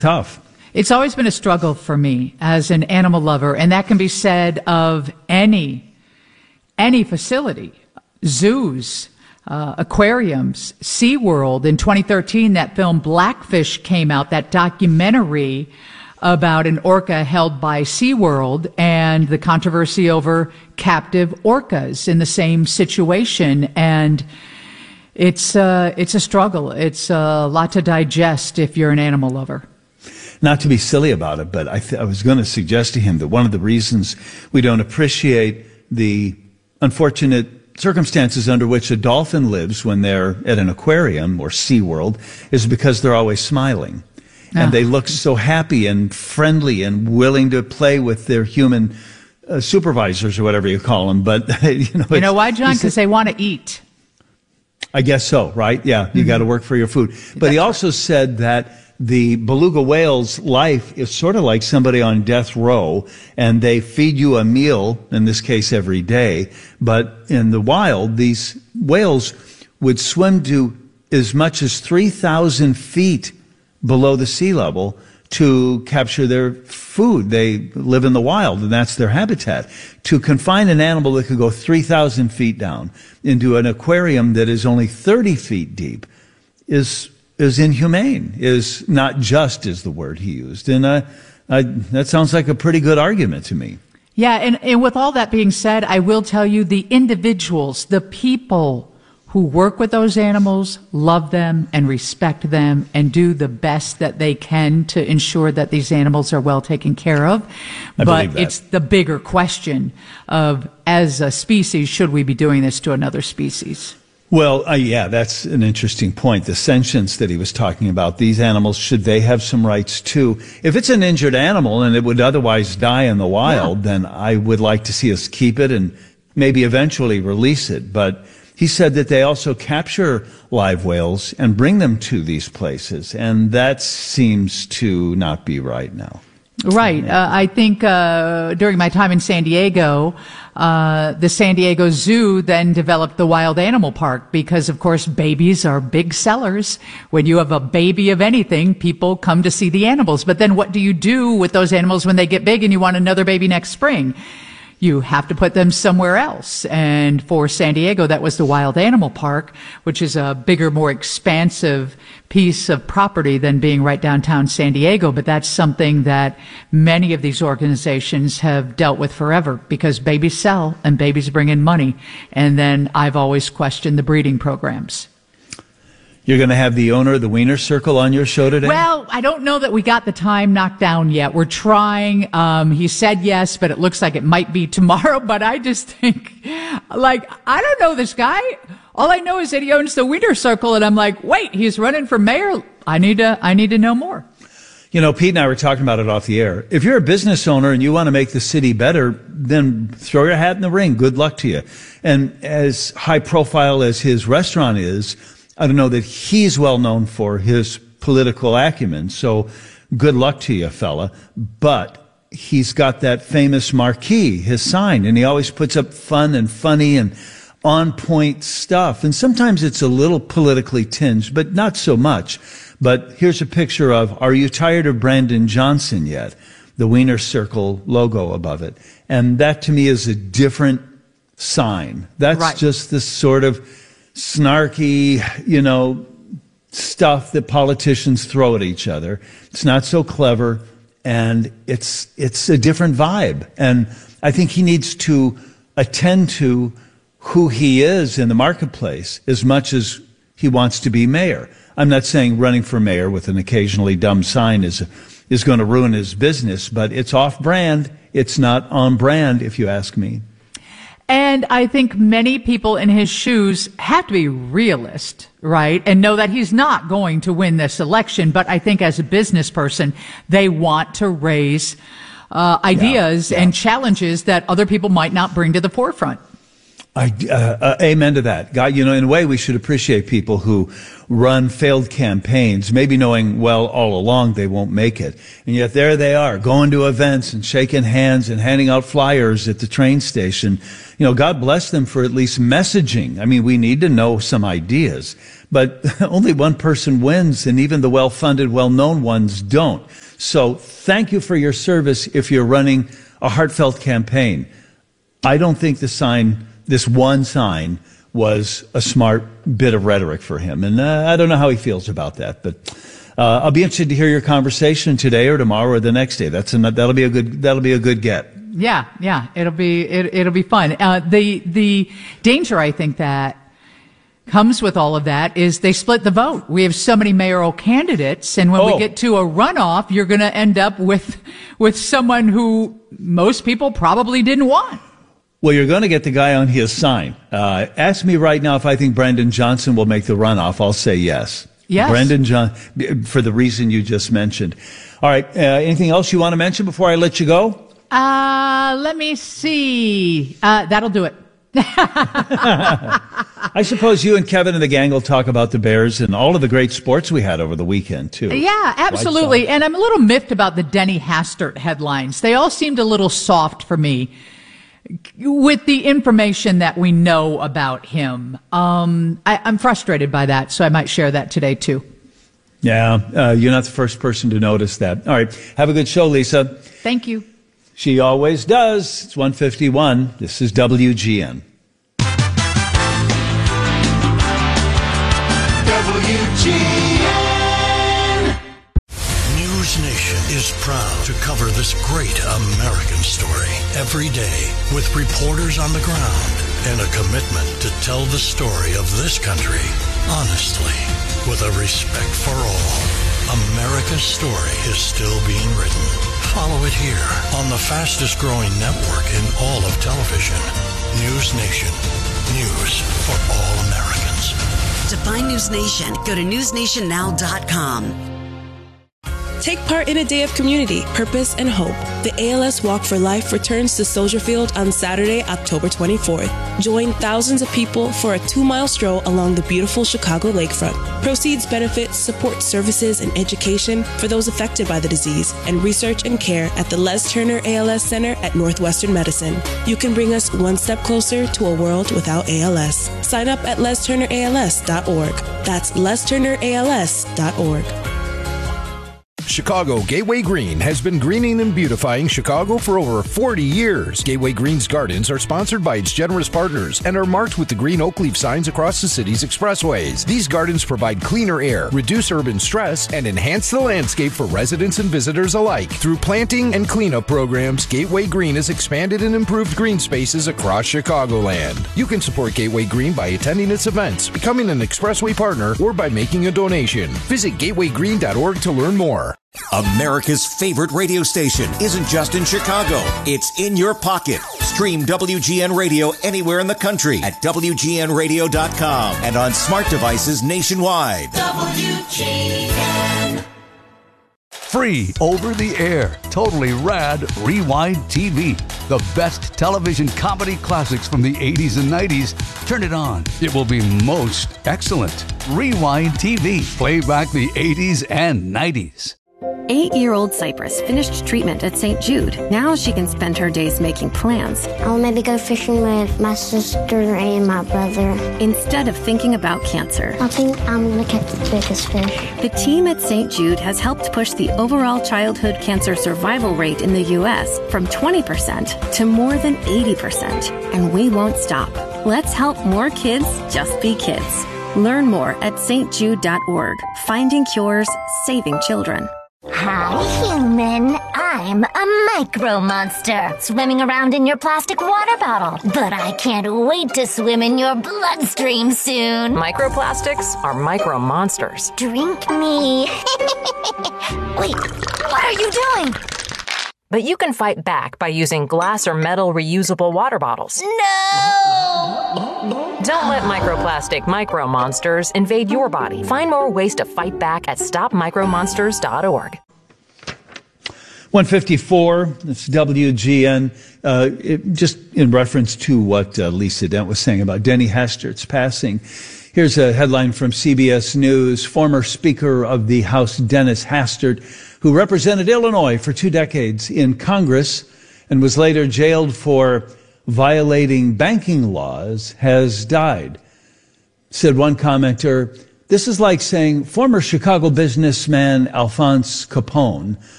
tough. It's always been a struggle for me as an animal lover, and that can be said of any facility, zoos, aquariums, SeaWorld. In 2013, that film Blackfish came out, that documentary about an orca held by SeaWorld and the controversy over captive orcas in the same situation. And it's a struggle. It's a lot to digest if you're an animal lover. Not to be silly about it, but I was going to suggest to him that one of the reasons we don't appreciate the unfortunate circumstances under which a dolphin lives when they're at an aquarium or SeaWorld is because they're always smiling. And they look so happy and friendly and willing to play with their human supervisors or whatever you call them. But, you know why, John? Because they want to eat. I guess so, right? Yeah, you got to work for your food. But he also said that the beluga whale's life is sort of like somebody on death row, and they feed you a meal, in this case every day. But in the wild, these whales would swim to as much as 3,000 feet below the sea level to capture their food. They live in the wild, and that's their habitat. To confine an animal that could go 3,000 feet down into an aquarium that is only 30 feet deep is inhumane, is not just, is the word he used. And that sounds like a pretty good argument to me. Yeah, and with all that being said, I will tell you the individuals, the people who work with those animals, love them and respect them and do the best that they can to ensure that these animals are well taken care of. But it's the bigger question of, as a species, should we be doing this to another species? Well, yeah, that's an interesting point. The sentience that he was talking about, these animals, should they have some rights too? If it's an injured animal and it would otherwise die in the wild, then I would like to see us keep it and maybe eventually release it. But he said that they also capture live whales and bring them to these places, and that seems to not be right now. Right. I think during my time in San Diego, the San Diego Zoo then developed the Wild Animal Park because, of course, babies are big sellers. When you have a baby of anything, people come to see the animals. But then what do you do with those animals when they get big and you want another baby next spring? You have to put them somewhere else. And for San Diego, that was the Wild Animal Park, which is a bigger, more expansive piece of property than being right downtown San Diego. But that's something that many of these organizations have dealt with forever because babies sell and babies bring in money. And then I've always questioned the breeding programs. You're going to have the owner of the Wiener Circle on your show today? Well, I don't know that we got the time knocked down yet. We're trying. He said yes, but it looks like it might be tomorrow. But I just think, I don't know this guy. All I know is that he owns the Wiener Circle, and I'm like, wait, he's running for mayor. I need to know more. You know, Pete and I were talking about it off the air. If you're a business owner and you want to make the city better, then throw your hat in the ring. Good luck to you. And as high profile as his restaurant is, I don't know that he's well known for his political acumen, so good luck to you, fella. But he's got that famous marquee, his sign, and he always puts up fun and funny and on-point stuff. And sometimes it's a little politically tinged, but not so much. But here's a picture of, are you tired of Brandon Johnson yet? The Wiener Circle logo above it. And that to me is a different sign. That's just this sort of snarky, stuff that politicians throw at each other. It's not so clever, and it's a different vibe. And I think he needs to attend to who he is in the marketplace as much as he wants to be mayor. I'm not saying running for mayor with an occasionally dumb sign is going to ruin his business, but it's off-brand. It's not on brand, if you ask me. And I think many people in his shoes have to be realist, right? And know that he's not going to win this election. But I think as a business person, they want to raise ideas and challenges that other people might not bring to the forefront. Amen to that. God, in a way, we should appreciate people who run failed campaigns, maybe knowing well all along they won't make it. And yet there they are, going to events and shaking hands and handing out flyers at the train station. God bless them for at least messaging. I mean, we need to know some ideas, but only one person wins, and even the well-funded, well-known ones don't. So thank you for your service if you're running a heartfelt campaign. I don't think this one sign was a smart bit of rhetoric for him. And I don't know how he feels about that, but I'll be interested to hear your conversation today or tomorrow or the next day. That'll be a good get. Yeah. It'll be fun. The danger, I think, that comes with all of that is they split the vote. We have so many mayoral candidates, and when we get to a runoff, you're going to end up with someone who most people probably didn't want. Well, you're going to get the guy on his sign. Ask me right now if I think Brendan Johnson will make the runoff. I'll say yes. Yes. Brendan Johnson, for the reason you just mentioned. All right. Anything else you want to mention before I let you go? Let me see. That'll do it. I suppose you and Kevin and the gang will talk about the Bears and all of the great sports we had over the weekend, too. Yeah, absolutely. And I'm a little miffed about the Denny Hastert headlines. They all seemed a little soft for me with the information that we know about him. I'm frustrated by that, so I might share that today, too. Yeah, you're not the first person to notice that. All right. Have a good show, Lisa. Thank you. She always does. It's 1:51. This is WGN. WGN. News Nation is proud to cover this great American story every day with reporters on the ground and a commitment to tell the story of this country honestly, with a respect for all. America's story is still being written. Follow it here on the fastest growing network in all of television. News Nation. News for all Americans. To find News Nation, go to newsnationnow.com. Take part in a day of community, purpose, and hope. The ALS Walk for Life returns to Soldier Field on Saturday, October 24th. Join thousands of people for a 2-mile stroll along the beautiful Chicago lakefront. Proceeds benefit support services and education for those affected by the disease and research and care at the Les Turner ALS Center at Northwestern Medicine. You can bring us one step closer to a world without ALS. Sign up at lesturnерals.org. That's lesturnерals.org. Chicago Gateway Green has been greening and beautifying Chicago for over 40 years. Gateway Green's gardens are sponsored by its generous partners and are marked with the green oak leaf signs across the city's expressways. These gardens provide cleaner air, reduce urban stress, and enhance the landscape for residents and visitors alike. Through planting and cleanup programs, Gateway Green has expanded and improved green spaces across Chicagoland. You can support Gateway Green by attending its events, becoming an expressway partner, or by making a donation. Visit gatewaygreen.org to learn more. America's favorite radio station isn't just in Chicago. It's in your pocket. Stream WGN Radio anywhere in the country at WGNradio.com and on smart devices nationwide. WGN. Free over the air, totally rad Rewind TV. The best television comedy classics from the 80s and 90s. Turn it on. It will be most excellent. Rewind TV. Play back the 80s and 90s. 8-year-old Cypress finished treatment at St. Jude. Now she can spend her days making plans. I'll maybe go fishing with my sister and my brother. Instead of thinking about cancer. I think I'm going to catch the biggest fish. The team at St. Jude has helped push the overall childhood cancer survival rate in the U.S. from 20% to more than 80%. And we won't stop. Let's help more kids just be kids. Learn more at stjude.org. Finding cures, saving children. Hi, human. I'm a micro monster swimming around in your plastic water bottle. But I can't wait to swim in your bloodstream soon. Microplastics are micro monsters. Drink me. Wait, what are you doing? But you can fight back by using glass or metal reusable water bottles. No! Don't let microplastic micro monsters invade your body. Find more ways to fight back at stopmicromonsters.org. 154, it's WGN, just in reference to what Lisa Dent was saying about Denny Hastert's passing. Here's a headline from CBS News. Former Speaker of the House Dennis Hastert, who represented Illinois for 2 decades in Congress and was later jailed for violating banking laws, has died. Said one commenter, "This is like saying former Chicago businessman Alphonse Capone